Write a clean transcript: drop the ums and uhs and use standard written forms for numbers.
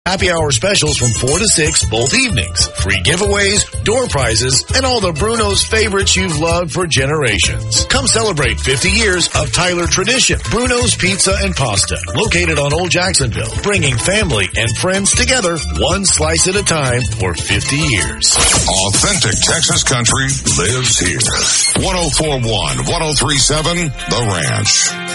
Happy hour specials from 4 to 6 both evenings. Free giveaways, door prizes, and all the Bruno's favorites you've loved for generations. Come celebrate 50 years of Tyler tradition. Bruno's Pizza and Pasta, located on Old Jacksonville, bringing family and friends together one slice at a time for 50 years. Authentic Texas country lives here. 104.1, 103.7, The Ranch.